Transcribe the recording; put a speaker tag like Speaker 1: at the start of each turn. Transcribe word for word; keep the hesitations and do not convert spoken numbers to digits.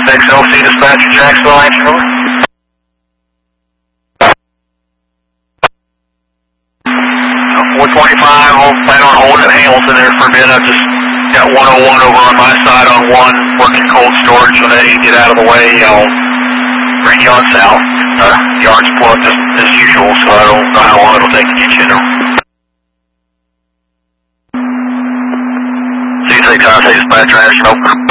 Speaker 1: X L C dispatcher, Jacksonville, answer over. four twenty-five, I'll plan on holding at Hamilton there for a bit. I just got one oh one over on my side on one, working cold storage, so they get out of the way. I'll bring you on south. Uh, yard's plugged as, as usual, so I don't know how long it'll take to get you there. C three Tower, dispatcher, answer over.